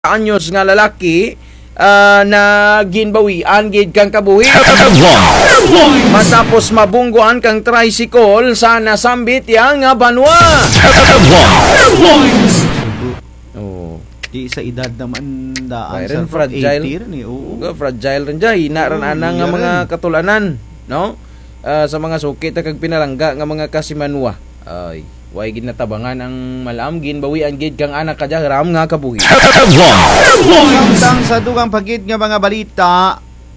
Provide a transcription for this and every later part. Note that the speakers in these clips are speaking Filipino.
anyos nga lalaki na ginbawian gid kang kabuhi matapos mabungguan kang tricycle sa nasambit yang nga banwa. Di sa edad naman daan sa fragile ni fragile rin jay naran ana nga mga katulanan no sa mga sukit kag pinalangga nga mga kasimanwa ay way gid natabangan ang malam ginbawian gid kang anak kadya ram nga kabuhi. Samtang sa dugang pagid nga mga balita,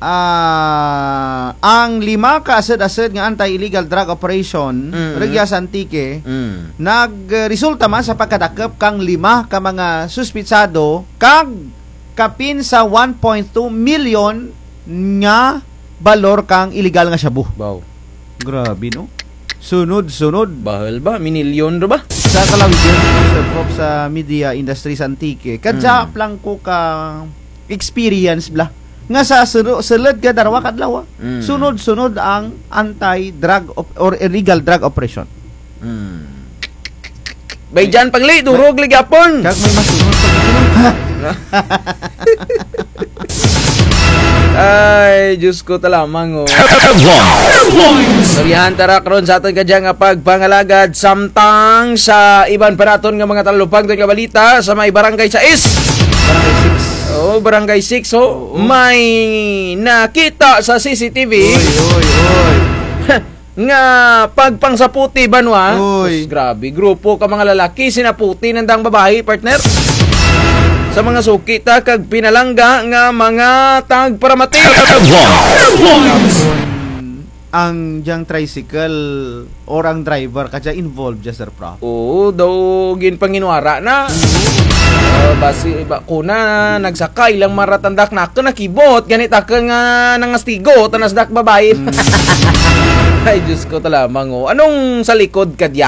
ang 5 ka asad-asad nga anti-illegal drug operation Regya sa Antique nagresulta man sa pagkadakop kang 5 ka mga suspitsado kag kapin sa 1.2 million nga balor kang illegal nga shabu. Wow. Grabe no. Sunod-sunod. Bahal ba? Minilyon ro ba? Sa kalawigyan sa prop sa media industry sa Antique. Kadya lang ko ka experience bla. Nga sa sulod ka darwa kadlaw. Sunod-sunod ang anti-drug or illegal drug operation. Bay dyan pagli, durog ligapon. Kag may masunod Ay, Diyos ko talamang Soryahan tara karon sa aton kadya nga pagpangalagad samtang sa iban paraton nga mga talupag nga balita sa may barangay 6. Barangay 6 may nakita sa CCTV. Nga pagpangsaputi banwa. Grabe, grupo ka mga lalaki sinaputi nandang babae partner. Sa mga sukita kag pinalangga nga mga tagparamati. Ang jang tricycle or ang driver kadya involved ja sir Prof. Oo, daw ginpanginwara na. Basi iba kuna nagsakay lang maratandak na nakibot ganit ka nga nangastigo tanasdak babae. Ay Diyos ko talamang anong sa likod kadya?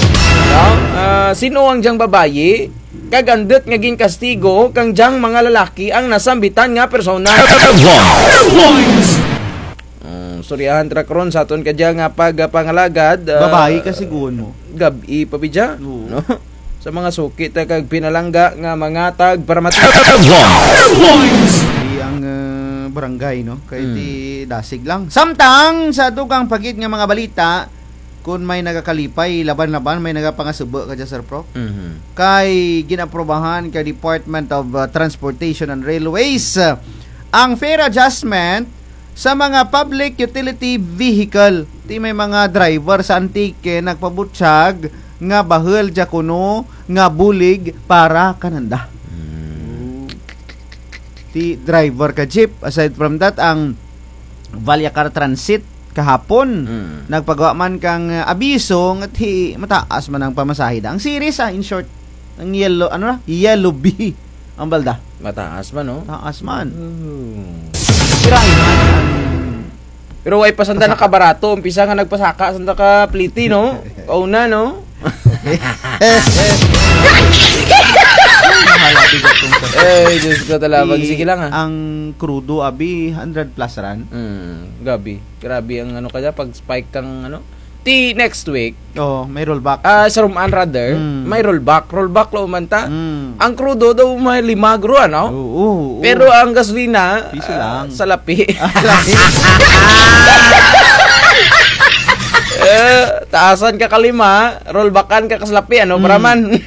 Sino ang jang babae? Kagandot nga ginkastigo kang jang mga lalaki ang nasambitan nga persona. Soryahan trakron sa aton kadya nga pagpangalagad. Babae kasi guon mo. Gabi pabidya, no? Sa mga sukit kag pinalangga nga mga tagparamati. Di ang barangay no kay di dasig lang. Samtang sa dugang pagit nga mga balita kung may nagakalipay laban-laban may nagapangasubo kadya sir Prof. Kay ginaprobahan kay Department of Transportation and Railways ang fare adjustment sa mga public utility vehicle. Ti may mga driver sa Antique nagpabutsyag nga bahel ja kuno nga bulig para kananda. Ti driver ka jeep. Aside from that, ang Valyacar Transit kahapon nagpagawa man kang abiso nga ti mataas man ang pamasahe da. Ang series in short ang yellow B ang balda. Mataas man no? Mataas man. Kirain man pero way pasanda na kabarato, umpisa nga nagpasaka sanda ka pliti no? Kauna no? Diyos ko talaga. Sige lang Ang crudo abi 100 plus ran. Gabi. Grabe ang ano kaya pag spike kang ano. Next week. May rollback. Sa Rumaan rather, may rollback. Rollback lo man ta. Ang crudo daw may 5 gro ano? Pero ang gasolina piso lang. Sa lapi. Taasan ka kalima, rollbackan ka kasalapi ano paraman.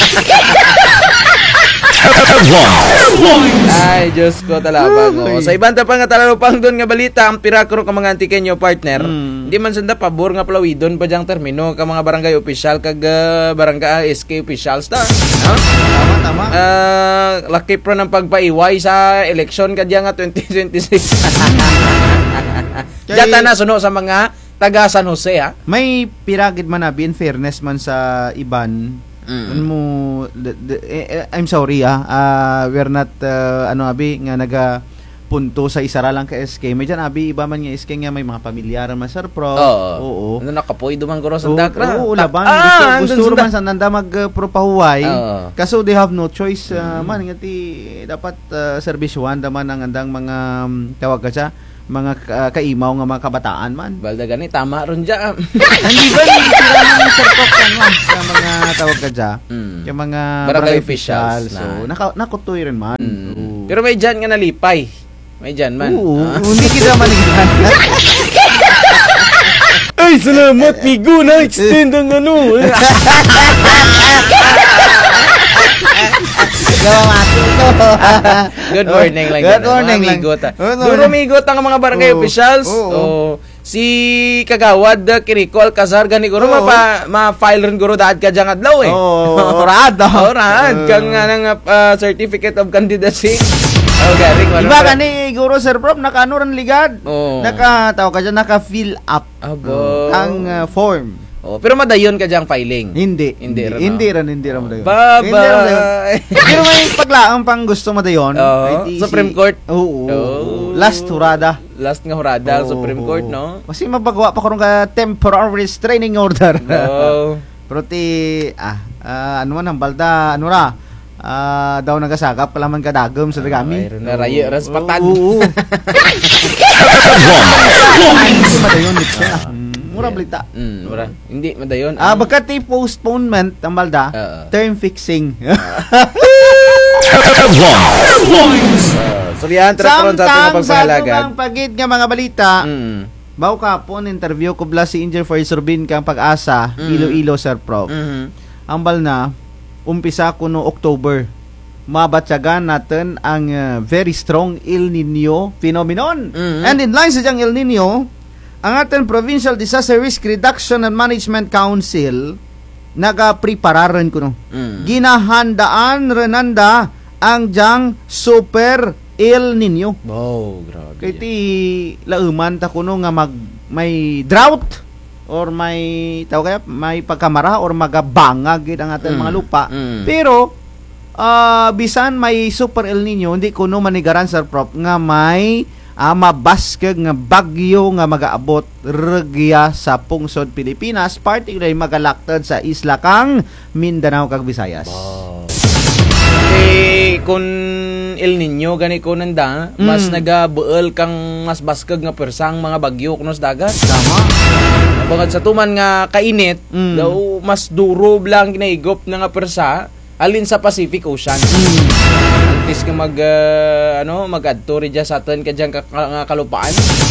Ay, Diyos ko talaga. Sa ibang pa nga talalupang doon nga balita, ang pirakro ka mga antikenyo partner, hindi man sanda pabor nga palawidon pa dyang termino ka mga barangay official kag barangay SK officials ta. No? Tama. Laki pro ng pagpaiway sa election kadya nga 2026. Data na suno sa mga taga San Jose ha. May piragid man abi in fairness man sa iban. I'm sorry we're not abi nga naga punto sa isara lang ka SK. May dyan abi iba man nga SK nga may mga pamilyar man sir Pro. Oo. Ano nakapoy duman ko sa dakra. Oo, laban. Gusto man sa nanda magpropahuway. Kaso they have no choice man nga ti dapat serbisyuhan daman ang andang mga tawag ka siya kaimaw nga mga kabataan man. Balda gani tama ron dyan. Hindi ba sila ng serpok man sa mga tawag ka dyan? Yung mga barangay officials. officials So, nakutoy rin man. Pero may dyan nga nalipay. May dyan man. Oo, hindi kita manigan. Ay, salamat, Migo, na extend ang ano. Good morning lang. Good morning lang. Duro migot ang mga barangay officials. Si Kagawad Kiriko Alcazar gani guro ma-file rin guro daad ka jang adlaw eh. Rad. Rad kang nang certificate of candidacy. Garing wala. Iba gani guro Sir Prof naka-ano ran ligad. Naka-taw ka dyan, naka-fill up ang form. Pero madayon ka diyang filing. Hindi ran madayon. Bye-bye. Pero may paglaang pang gusto madayon. Supreme Court. Oo. Last hurada. Last nga hurada Supreme Court, no? Kasi mabagawa pa karon ka temporary restraining order. Pero ano man ang balda, ano ra? Daw nagasakap kalaman ka dagom sa dagami. Mayroon na rayo ras patag. Oo. Madayon dito. Mura balita. Mura. Hindi madayon. Bagkat postponement ang balda, term fixing. So yan, tara sa ating pagpangalagan. Samtang pagid nga mga balita, baw kapon interview ko bla si Angel for Sorbin kang Pag-asa, Iloilo Sir Prof. Ang balna, umpisa ko no October. Mabatyagan natin ang very strong El Nino phenomenon. And in line sa diyang El Nino, ang ating Provincial Disaster Risk Reduction and Management Council naga-prepararan ko no. Ginahandaan renanda ang diyang Super El Nino. Grabe. Kaya ti lauman ta kuno nga may drought or may pagkamara or magabanga gid ang ating mga lupa. Pero bisan may Super El Nino, hindi kuno manigaran Sir Prof nga may mabaskeg nga bagyo nga magaabot regya sa pungsod Pilipinas, particularly magalaktad sa isla kang Mindanao kag Visayas. Kung El Nino gani ko nanda, mas nagabuel kang mas baskeg nga persang mga bagyo kuno sa dagat. Tama. Bangod sa tuman nga kainit, daw mas duro lang ginaigop na nga persa alin sa Pacific Ocean. Antes ka mag-adto rin sa atin ka dyan kalupaan.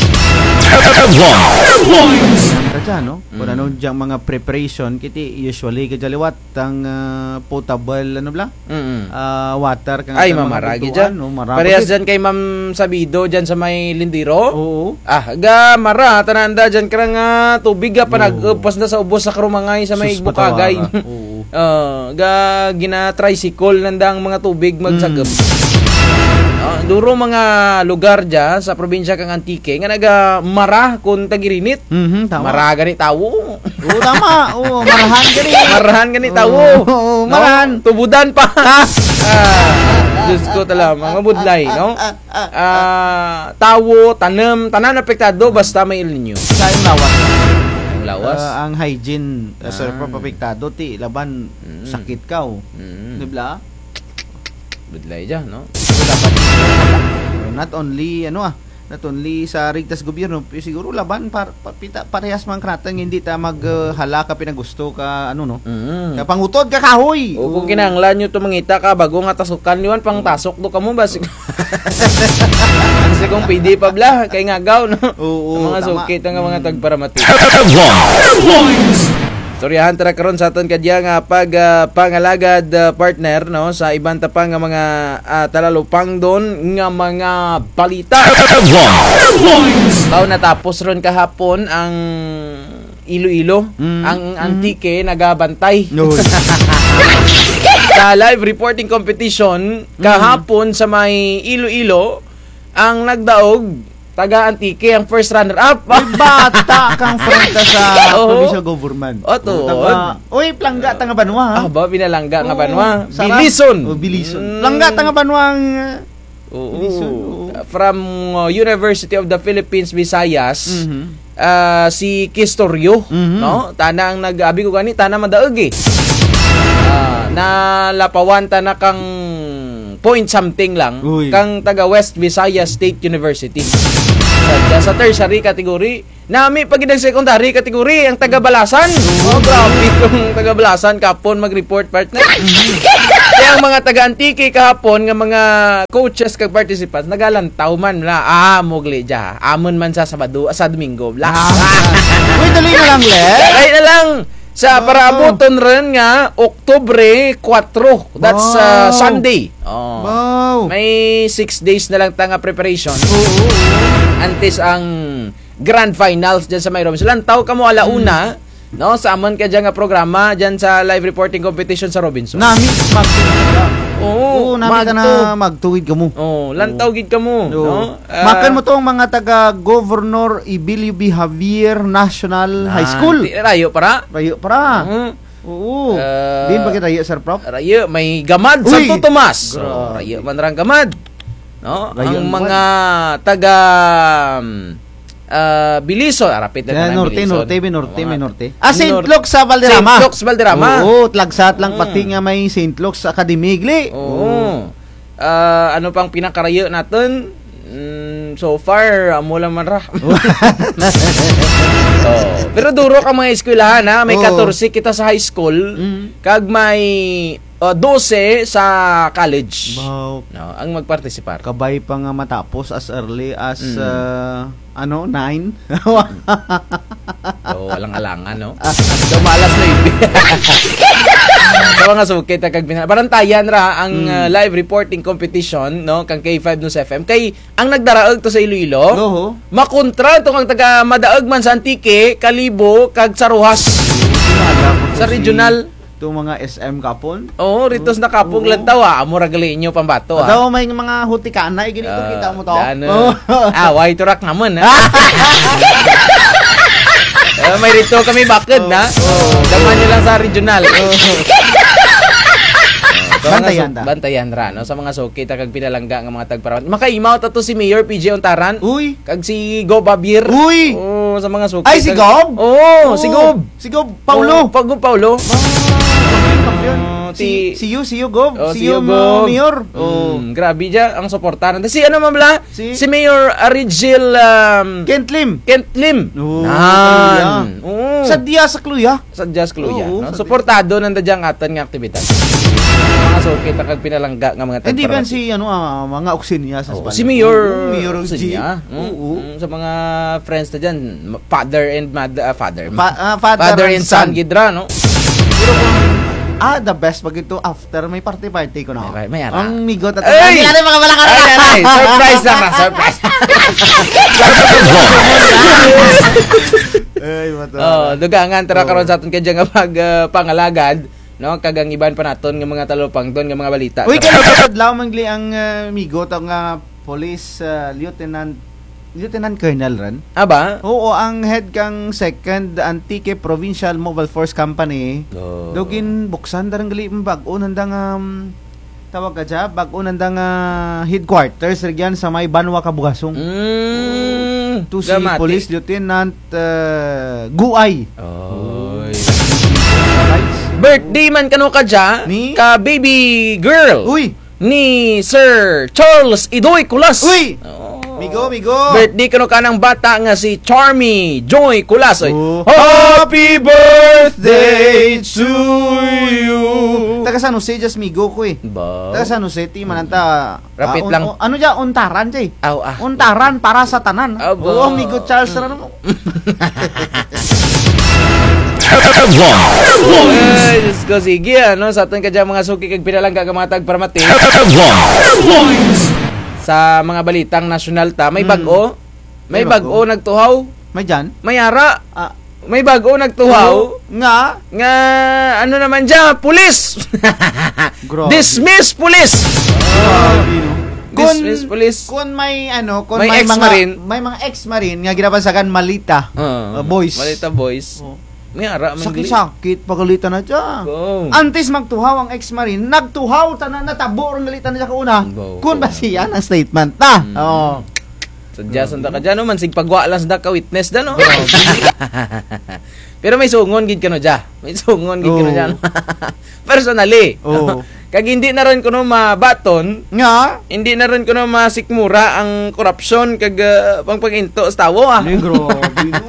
Kadya, no? Kung ano dyan mga preparation, kiti usually kadya ang potable, water. Ay, mamaragi dyan. Parehas dyan kay Ma'am Sabido dyan sa may Lindiro. Oo. Mara, tananda dyan ka nga tubig panag-upas na sa ubos sa karumangay sa may Bukagay. Gina-tricycle nandang mga tubig magsagap. Duro mga lugar dyan sa probinsya kang Antique nga mara kung tagirinit. Tama. Mara gani tawo. Tama. Marahan gani tawo. Marahan. Tubudan pa. Diyos ko talaga, mga budlay, no? Tawo, tanim, tanan apektado basta may El Nino. Sa yung lawas. Lawas. Ang hygiene Sir Prof apektado ti laban sakit ka dibla budlay dyan, no? Not only sa rigtas gobyerno, siguro laban parehas man kratang hindi ta maghala ka pinagusto ka no. Kapangutod ka kahoy. O kung kinahanglan nyo to mangita ka bago nga tasukan niwan pang tasok do kamo basi. Kasi kung pwede pa bla kay ngagaw no. Mga sukit ang mga tagparamati. Storyahan tara karon sa aton kadya nga pangalagad partner no sa ibang tapang nga mga talalupang don nga mga balita. Natapos ron kahapon ang Iloilo, ang Antique nagabantay. Sa live reporting competition kahapon sa may Iloilo ang nagdaog taga Antique ang first runner up. Bata kang frenta sa provincial government. Uy, plangga tanga Banwa. Binalangga nga Banwa. Bilison. Plangga tanga Banwa ang from University of the Philippines Visayas. Si Kistorio, no? Tanang nag-abi ko gani tana madaog na lapawan na kang point something lang kang taga West Visayas State University. Sadya sa tertiary category. Nami pag ng secondary category ang taga-Balasan. Oh, grabe kung taga-Balasan kapon mag-report partner. Kaya ang mga taga-Antique kahapon nga mga coaches kag participants nagalantaw man la. Mogli ja. Amon man sa Sabado, sa Domingo. Uy, dali na lang, Le. Ay na lang. Sa parabuton rin nga Oktubre 4. That's Sunday. Oh. Wow. May 6 days na lang tanga preparation. Antes ang grand finals dyan sa Mayroon. So, lantaw ka mo alauna, no? Sa amon ka dyan nga programa dyan sa live reporting competition sa Robinson. Nami, magtuwid ka. Oo, nami ka na magtuwid ka mo. Oo, lantaw gid ka mo, no? Makan mo to ang mga taga Governor Ibilio B. Javier National High School. Rayo para? Rayo para. Oo. Din ba kita rayo, Sir Prof? Rayo, may gamad Santo Tomas. Rayo man rang gamad. No? Rayo Ang mga taga Biliso, arapit na Norte, Biliso. Norte. Saint Luke's sa Valderrama. Saint Luke's Valderrama. Oo, tlagsat lang pati nga may Saint Luke's Academy. Oo. Ano pang pinakarayo natin? So far, amo lang man ra. Pero duro ka mga eskwelahan ha. May 14 kita sa high school. Kag may 12 sa college. Wow. No, ang magpartisipar. Kabay pa nga matapos as early as 9. Walang alangan, no? Dumalas na yun. Sa mga sukit kag barantayan ra ang live reporting competition, no? Kang K5 News FM. Kay ang nagdaraog to sa Iloilo. Makontra tong ang taga madaog man sa Antique, Kalibo, kag sa Rojas. Sa regional. Itong mga SM kapon. Oo, ritos na kapong lantaw amo ragali inyo pambato Daw may mga hutikana ganito kita mo to. Why turak naman ha. May rito kami bakit na. Daman nyo lang sa regional. Bantayan ra no sa mga sukit kag pinalangga nga mga tagparawan. Makaimaw ta to si Mayor PJ Ontaran. Uy, kag si Gob Abir. Uy. Sa mga sukit. Ay si Gob? Si Gob. Si Gob Paulo. Paulo. Si you Gob. Si you Mayor. Grabe ja ang suportahan. Si ano mamla? Si Mayor Arigil Kent Lim. Sadya sa Kluya. No? Suportado nanda dyang atan nga aktibidad. Mga sukit kag pinalangga nga mga tagparawan. Hindi ba si mga oksinya sa Spanish? Si Mayor G. Sa mga friends na dyan, father and and son gidra, no? Pero the best pag ito after may party ko na. May ara. Ang migot at mga malakad. Surprise lang na, surprise. Dugangan tara karon sa aton kay nga pangalagad, no? Kagang iban pa naton nga mga talupang don nga mga balita. Uy, kadlaw mangli ang migot ang police Lieutenant Colonel ran. Aba? Oo, ang head kang 2nd Antique Provincial Mobile Force Company. Dogin buksan darang gali bag-o nandang tawag ka dyan, bag-o nandang headquarters region sa may Banwa Kabugasong. To si Police Lieutenant Guay. Birthday man kano ka dyan, ka baby girl. Uy! Ni Sir Charles Idoy Kulas. Uy! Migo. Birthday kano ka ng bata nga si Charmy Joy Kulas. Happy birthday to you. Taga San Jose, just migo ko eh. Taga San Jose, ti mananta. Rapid lang. Ano dyan? Untaran dyan. Untaran para sa tanan. Oo, migo Charles rin mo. Diyos ko, sige, sa atin ka dyan mga suki kag pinalangga ka mga tagparamati. Sa mga balitang nasyonal ta, may bago. May bago nagtuhaw. May dyan? May ara. May bago nagtuhaw. Nga, ano naman dyan? Pulis! Dismiss police! Dismiss police. Kung may may ex-marine. May mga ex-marine nga ginabansagan Malita. Boys. Malita boys. May ara man gili. Sakit pagalitan na dyan. Antes magtuhaw ang ex-marine, nagtuhaw tanan natabo ang galitan na dyan kauna. Kung ba siya ang statement na. Sadya sanda ka dyan, man sigpagwa lang sanda ka witness da, no? Pero may sungon gid ka no dyan. May sungon gid ka no dyan. Personally. Kag hindi na rin kuno mabaton, Nga. hindi na rin kuno masikmura ang korupsyon kag pangpaginto sa tawo Ay, grabe, no?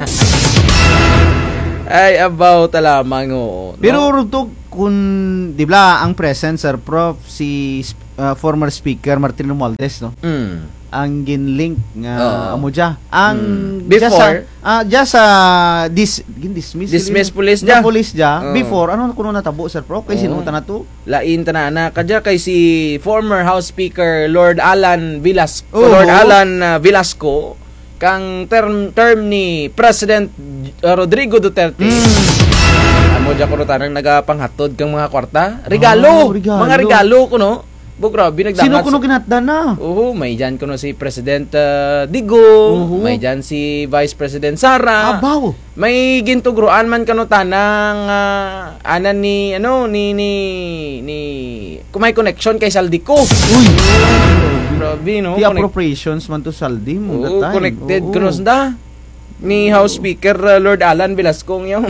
Ay about lamang no? Pero rugtog kung di ba ang present Sir Prof si former speaker Martin Romualdez no. Ang ginlink nga amo dia ang Before just dismiss police dia dia. Police dia before ano kuno natabo Sir Prof kay sinuta na to lain tanana kadya kay si former House Speaker Lord Alan Velasco kang term ni President Rodrigo Duterte. Amo dia kuno tanang nagapanghatod kang mga kwarta regalo. Mga regalo kuno bu grabe nagdangat. Sino kuno ginatdan na? May dyan kuno si President Digo, may dyan si Vice President Sara. Abaw. May gintugruan man kano tanang anan ni kumay connection kay Saldico. Uy. Grabe no. Di appropriations man to saldi mo that time. Connected kuno da ni House Speaker Lord Alan Velasco yung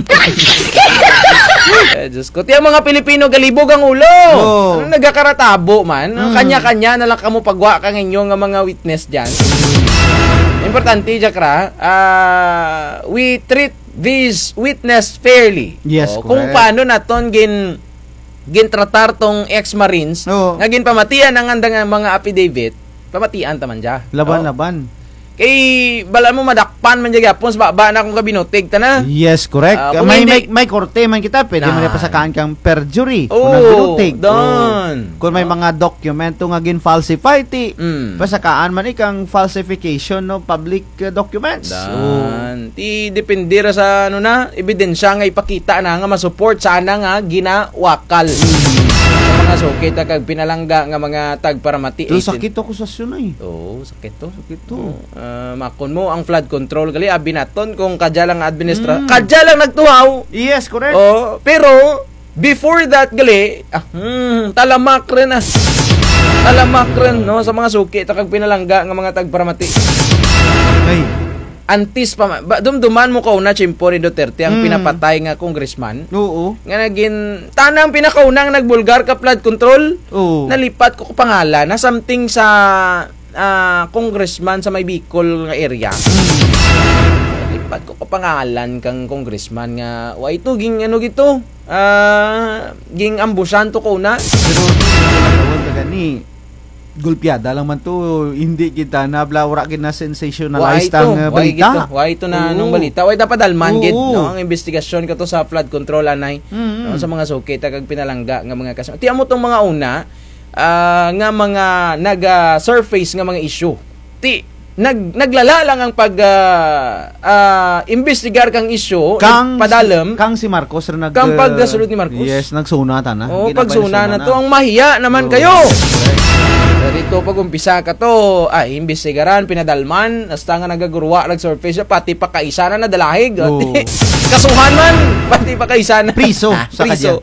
Diyos ko. Tiyang mga Pilipino galibog ang ulo. Ano nagakaratabo man. Kanya-kanya na lang kamo pagwa kang inyo nga mga witness dyan. Importante, Jakra, we treat these witness fairly. Yes, kung paano naton gintratar tong ex-marines nga ginpamatian ang andang mga affidavit, pamatian taman dya. Laban. Kay bala mo madakpan man jud gyapon sa baba na akong kabinutig ta na. Yes, correct. May korte man kita, pwede man pasakaan kang perjury kung nagbinutig. Kung may mga dokumento nga gin-falsify pasakaan man ikang falsification no public documents. Ti depende ra sa ebidensya nga ipakita na nga masupport sana nga ginawakal. Mga sukit kag pinalangga nga mga tagparamati. Sakit ako sa sunay. Sakit to. Makon mo ang flood control gali abinaton kung kadya lang kadya lang nagtuhaw. Yes, correct. Pero before that gali talamak rin no sa mga suki kag pinalangga nga mga tagparamati. Antis pa dumduman mo kauna chimpo ni Duterte ang pinapatay nga congressman. Nga naging tanang pinakaunang nagbulgar ka flood control. Nalipat ko pangalan na something sa congressman sa may Bicol nga area. Lipat ko pangalan kang congressman nga wa ito ging gito. Ging ambusan to ko na. Pero gani gulpiada lang man to, hindi kita nablawra gid na sensationalized ang balita. Wa ito na nung balita. Wa dapat dalman gid no ang investigasyon kato sa flood control anay. No, sa mga sukit kag pinalangga nga mga kaso. Ti amo tong mga una nga mga naga-surface nga mga issue. Naglala lang ang investigar kang issue, padalam kang si Marcos rin kang pagdasulod ni Marcos. Yes, nagsuna ta na. Pagsuna na to ang mahiya naman kayo. Dito pag umpisa ka to, imbestigaran, pinadalman, hasta nga nagagurwa, nag-surface, pati pa kaisa na nadalahig. Kasuhan man, pati pa kaisa na. Priso. Sa priso.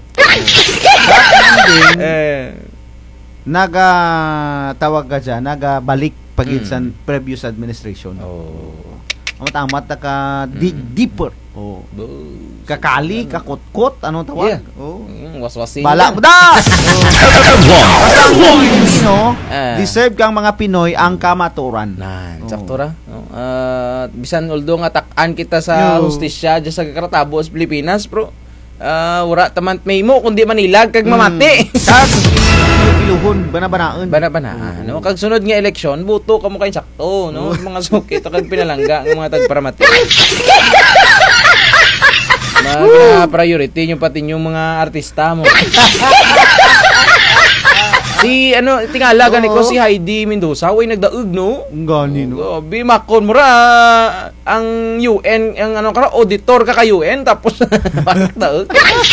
Nagatawag ka dyan, nagabalik pagit sa previous administration. Amat-amat na ka dig deeper. Kakali, kakutkot, anong tawag? Waswasin. Bala mo da! Deserve kang mga Pinoy ang kamaturan. Sakto ra. Bisan although nga tak-an kita sa hustisya dyan sa karatabo sa Pilipinas, bro. Wala taman may mo kundi manilag kag mamati. Kiluhon bana-banaan. No, kag sunod nga eleksyon, buto kamo kay sakto, no? Mga sukit kag pinalangga ng mga tagparamati. Mga priority yung pati yung mga artista mo. Tingala gani ko si Heidi Mendoza, way nagdaug no. Gani no. Bimakon mo ra ang UN, ang auditor ka kay UN tapos daug.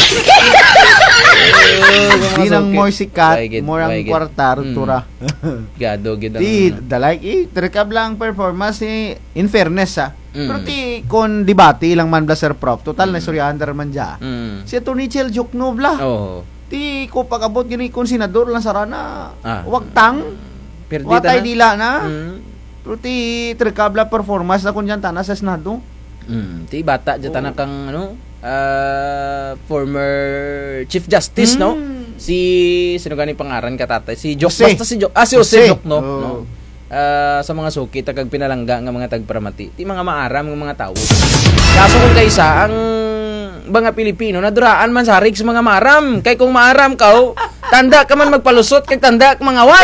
Di nang more sikat, more ang kwarta rutura. Gado gid. Di dalay trekab lang performance in fairness Pero kon debate lang man bla Sir Prof, total na suryander man dia. Si Atty. Chel Jokno bla. Ti ko pagabot gini kon senador lang sarana. Wagtang. Watay dila na. Pero ti trekabla performance na kun diyan tana sa Senado. Ti bata jata na kang former Chief Justice no sino gani pangaran ka tatay? Si Jok, Jose. basta si Jok. Si Jose Jok, no? Oh. No. Sa mga suki, tagag pinalangga nga mga tagparamati. Ti mga maaram nga mga tao. Kaso kung kaysa, ang mga Pilipino, naduraan man sa rig sa mga maaram. Kay kung maaram ka, tanda ka man magpalusot, kay tanda ka mangawat.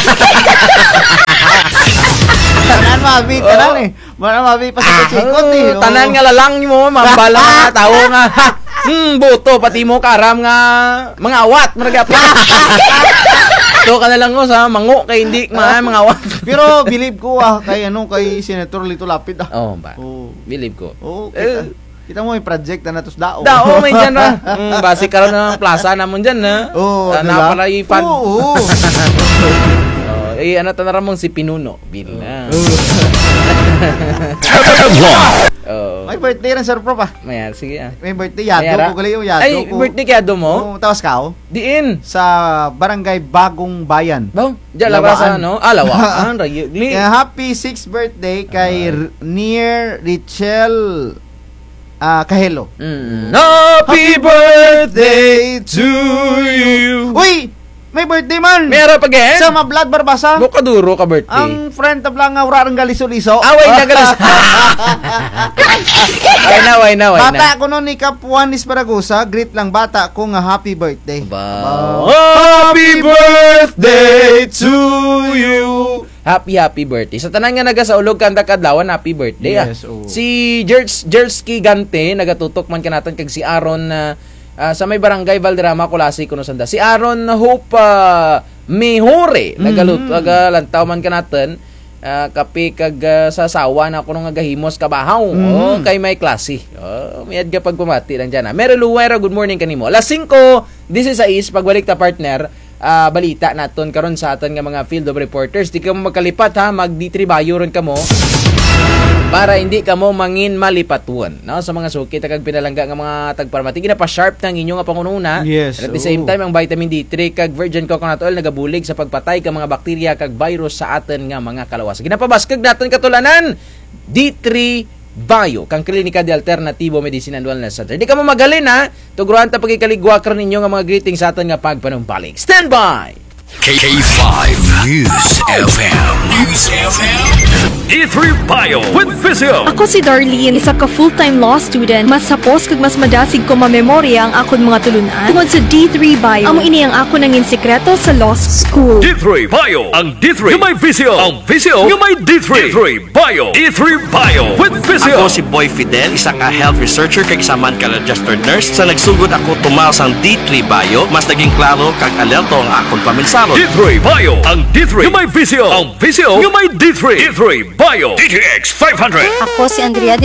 Tanan mabi, tanan eh. Mana mabi pa sa chikot eh. Tanan nga lalang mo, mambala nga tao nga. Buto, pati mo karam nga mga awat, maragapit. So ka na lang ko sa mango kay hindi mga awat. Pero believe ko kay Senator Lito Lapid Oh, ba. Oh. Believe ko. Oh, kita mo may project na natos dao. Dao may dyan na. Basi karon ng plaza namon dyan na. Oh, na pala i-fund. Oo. Ano tanara mong si Pinuno. Bill na. May birthday rin, Sir Prof. Maya, sige May birthday, Yado ko kalayo, Yado Ay, ko. birthday kaya do mo? Tawas ka, Diin. sa Barangay Bagong Bayan. Baw, diyan lang sa ano? Lawaan, rayugli. Kaya happy 6th birthday kay Near Richel Kahelo. Happy birthday to you. Uy! May birthday man! Meron pa again? Sa Mablad Barbasa. Bukaduro ka birthday. Ang friend tablang nga urarang galiso-liso. Away na galis. Why na. Bata ko noon ni Kap Juanis Paragusa. Greet lang bata ko nga happy birthday. Happy birthday to you. Happy birthday. Sa tanan nga naga sa ulog kanda kadlawan, happy birthday. Yes, Si Jerski Gante nagatutok man kanatan kag si Aaron sa may barangay Valderrama Kulasi kuno sanda. Si Aaron Hope Mihore nagalantaw man kanatan kapi kag sasawa na kuno nga gahimos kabahaw. Kay may klase. Mayad ka pagpamati lang diyan. Mary Luwera, good morning kanimo. Alas 5:16 pagbalik ta partner. Balita naton karon sa aton nga mga field of reporters. Di ka mo magkalipat ha, magditribayo ron ka mo para hindi ka mo mangin malipatuan, no? Sa mga suki kag pinalangga nga mga tagparmati gina-sharp tang inyo nga pangununa. Yes, At the same time ang vitamin D3 kag virgin coconut oil nagabulig sa pagpatay kag mga bakterya kag virus sa aton nga mga kalawas. Ginapabaskag naton katulanan D3 Bio, kang klinika de alternatibo medicine and wellness center. Di ka mo magalin ha. Tuguruan ta pagikaligwa karon ninyo nga mga greetings sa aton nga pagpanumpalik. Stand by. K5 News FM. D3 Bio with Physio. Ako si Darlene, isa ka full-time law student. Mas sapos kag mas madasig ko mamemorya ang akon mga tulunan tungod sa D3 Bio. Amo ini ang ako nangin sekreto sa law school. D3 Bio. Ang D3 yung may Physio. Ang Physio yung may D3. D3 Bio. D3 Bio with Physio. Ako si Boy Fidel, isa ka health researcher kag isa man ka registered nurse. Sa nagsugod ako tumaw sang D3 Bio, mas naging klaro kag alerto ang akon paminsaro. D3 Bio. Ang D3 yung may Physio. Ang Physio yung may D3. D3 Bio. DTX 500. Ako si Andrea